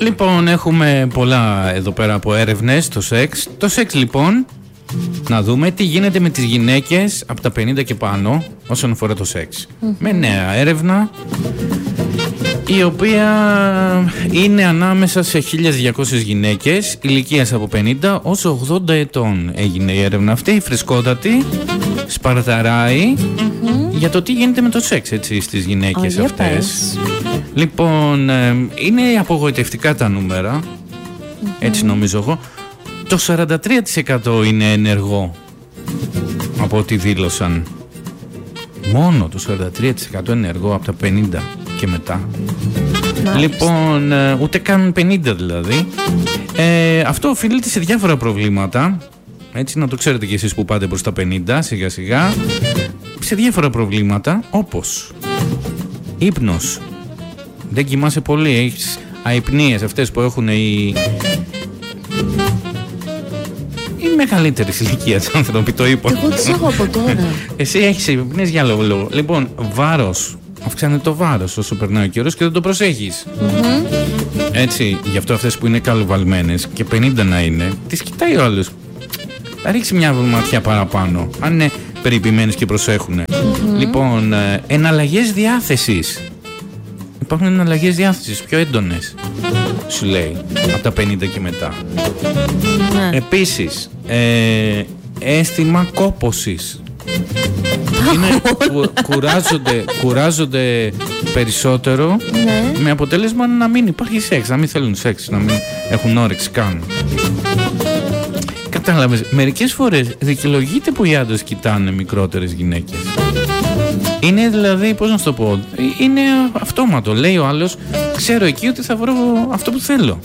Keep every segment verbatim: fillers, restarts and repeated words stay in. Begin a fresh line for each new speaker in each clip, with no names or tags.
Λοιπόν, έχουμε πολλά εδώ πέρα από έρευνες, το σεξ. Το σεξ λοιπόν, να δούμε τι γίνεται με τις γυναίκες από τα πενήντα και πάνω όσον αφορά το σεξ. Mm-hmm. Με νέα έρευνα, η οποία είναι ανάμεσα σε χίλια διακόσιες γυναίκες ηλικίας από πενήντα ως ογδόντα ετών. Έγινε η έρευνα αυτή, η φρεσκότατη, σπαρταράει mm-hmm. για το τι γίνεται με το σεξ, έτσι, στις γυναίκες oh, αυτές. Λοιπόν, είναι απογοητευτικά τα νούμερα, mm-hmm. έτσι νομίζω εγώ. Το σαράντα τρία τοις εκατό είναι ενεργό από ό,τι δήλωσαν. Μόνο το σαράντα τρία τοις εκατό ενεργό από τα πενήντα και μετά. Nice. Λοιπόν, ούτε καν πενήντα δηλαδή. Ε, αυτό οφείλεται σε διάφορα προβλήματα. Έτσι, να το ξέρετε κι εσείς που πάτε προς τα πενήντα, σιγά σιγά. Σε διάφορα προβλήματα, όπως ύπνος. Δεν κοιμάσαι πολύ, έχεις αϊπνίες, αυτές που έχουν οι... οι μεγαλύτερες ηλικίας άνθρωποι, το είπα.
Εγώ τις έχω από τώρα.
Εσύ έχεις αϊπνίες για λόγο λόγο. Λοιπόν, βάρος. Αυξάνεται το βάρος όσο περνάει ο καιρός και δεν το προσέχεις. Mm-hmm. Έτσι, γι' αυτό αυτές που είναι καλοβαλμένες και πενήντα να είναι, τις κοιτάει ο άλλος. Θα ρίξει μια ματιά παραπάνω, αν είναι περιποιημένες και προσέχουν. Mm-hmm. Λοιπόν, εναλλαγές διάθεσης. Υπάρχουν εναλλαγές διάθεσης πιο έντονες, σου λέει, από τα πενήντα και μετά. Mm-hmm. Επίσης, ε, αίσθημα κόπωσης. Είναι, κου, κουράζονται, κουράζονται περισσότερο, ναι. με αποτέλεσμα να μην υπάρχει σεξ, να μην θέλουν σεξ, να μην έχουν όρεξη καν. Κατάλαβες, μερικές φορές δικαιολογείται που οι άντρες κοιτάνε μικρότερες γυναίκες. Είναι δηλαδή, πώς να σου το πω, είναι αυτόματο. Λέει ο άλλος, ξέρω εκεί ότι θα βρω αυτό που θέλω.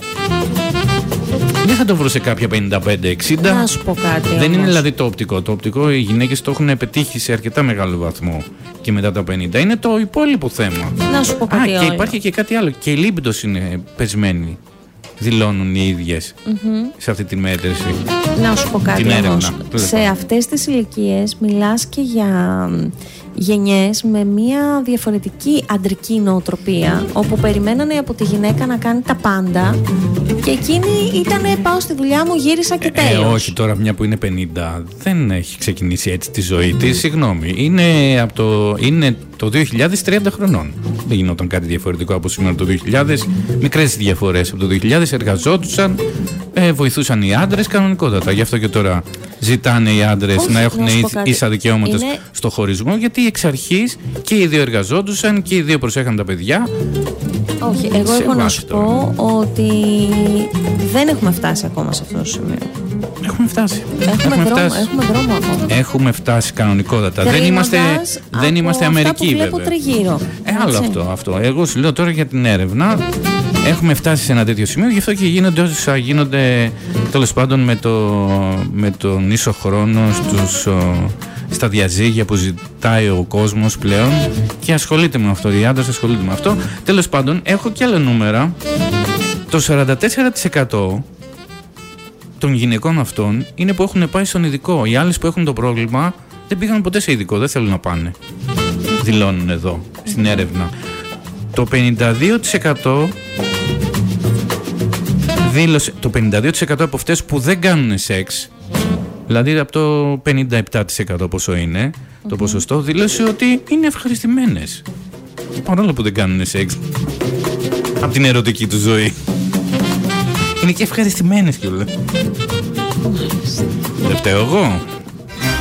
Δεν θα το βρω σε κάποια πενήντα πέντε εξήντα.
Να σου πω κάτι.
Δεν όμως είναι δηλαδή το οπτικό. Το οπτικό οι γυναίκες το έχουν πετύχει σε αρκετά μεγάλο βαθμό και μετά τα πενήντα. Είναι το υπόλοιπο θέμα.
Να σου πω κάτι.
Α, και υπάρχει και κάτι άλλο. Και η λίμπιντος είναι πεσμένη. Δηλώνουν οι ίδιες mm-hmm. σε αυτή τη μέτρηση.
Να σου πω κάτι όμως. Σε αυτές τις ηλικίες μιλάς και για γενιές με μια διαφορετική αντρική νοοτροπία, όπου περιμένανε από τη γυναίκα να κάνει τα πάντα και εκείνη ήτανε πάω στη δουλειά μου, γύρισα και τέλος.
Ε, όχι, τώρα μια που είναι πενήντα δεν έχει ξεκινήσει έτσι τη ζωή της. Συγγνώμη, είναι, από το, είναι το δύο χιλιάδες τριάντα χρονών. Δεν γινόταν κάτι διαφορετικό από σήμερα το δύο χιλιάδες. Μικρές διαφορές από το δύο χιλιάδες, εργαζόντουσαν, ε, βοηθούσαν οι άντρες κανονικότατα. Γι' αυτό και τώρα ζητάνε οι άντρες να έχουν ίσα δικαιώματα είναι... στο χωρισμό, γιατί εξ αρχής και οι δύο εργαζόντουσαν και οι δύο προσέχαν τα παιδιά.
Όχι, εγώ έχω να σου πω ότι δεν έχουμε φτάσει ακόμα σε αυτό το σημείο.
Έχουμε φτάσει.
Έχουμε, έχουμε, δρόμο, φτάσει. έχουμε δρόμο ακόμα.
Έχουμε φτάσει κανονικότατα. Δεν είμαστε, δεν είμαστε Αμερική, βέβαια.
Τριγύρω,
ε, άλλο αυτό, αυτό. Εγώ σου λέω τώρα για την έρευνα. Έχουμε φτάσει σε ένα τέτοιο σημείο, γι' αυτό και γίνονται όσα γίνονται τέλος πάντων με, το, με τον ίσο χρόνο στους, ο, στα διαζύγια που ζητάει ο κόσμος πλέον και ασχολείται με αυτό, οι άντρες ασχολούνται με αυτό. Τέλος πάντων, έχω και άλλα νούμερα. Το σαράντα τέσσερα τοις εκατό των γυναικών αυτών είναι που έχουν πάει στον ειδικό. Οι άλλες που έχουν το πρόβλημα δεν πήγαν ποτέ σε ειδικό, δεν θέλουν να πάνε. Δηλώνουν εδώ στην έρευνα. Το πενήντα δύο τοις εκατό δήλωσε, το πενήντα δύο τοις εκατό από αυτές που δεν κάνουν σεξ, δηλαδή από το πενήντα επτά τοις εκατό πόσο είναι mm-hmm. το ποσοστό, δήλωσε ότι είναι ευχαριστημένες παρόλο που δεν κάνουν σεξ από την ερωτική του ζωή. Είναι και ευχαριστημένες κιόλας. Δεν φταίω εγώ.